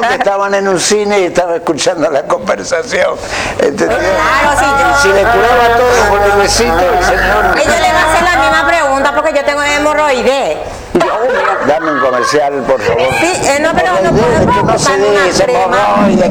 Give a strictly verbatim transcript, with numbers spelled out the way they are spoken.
que estaban en un cine y estaba escuchando la conversación. ¿Entendió? Claro, sí, yo. Si le curaba todo por el besito, el señor... Ella le va a hacer la misma pregunta porque yo tengo hemorroides. Dame un comercial, por favor. Sí, eh, no, pero no Hemorroides, podemos que no se buscar una dice crema. hemorroides,